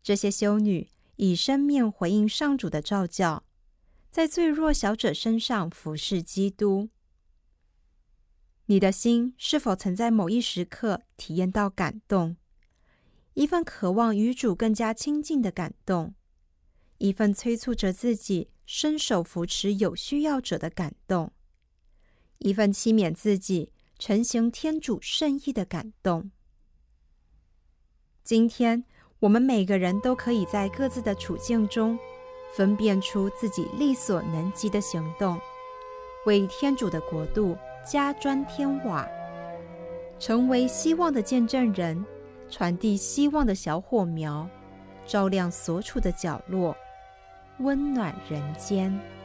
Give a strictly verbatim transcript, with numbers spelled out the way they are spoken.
这些修女以生命回应上主的召叫，在最弱小者身上服侍基督。你的心是否曾在某一时刻体验到感动？一份渴望与主更加亲近的感动，一份催促着自己伸手扶持有需要者的感动，一份期勉自己承行天主圣意的感动。今天我们每个人都可以在各自的处境中分辨出自己力所能及的行动，为天主的国度加砖添瓦，成为希望的见证人，传递希望的小火苗，照亮所处的角落，温暖人间。